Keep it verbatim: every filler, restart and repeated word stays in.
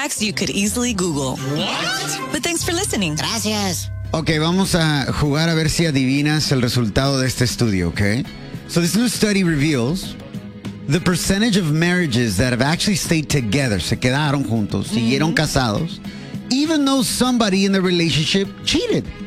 facts you could easily Google. What? But thanks for listening. Gracias. Ok, vamos a jugar a ver si adivinas el resultado de este estudio, ok? So this new study reveals the percentage of marriages that have actually stayed together, se quedaron juntos, mm-hmm. siguieron casados, even though somebody in the relationship cheated.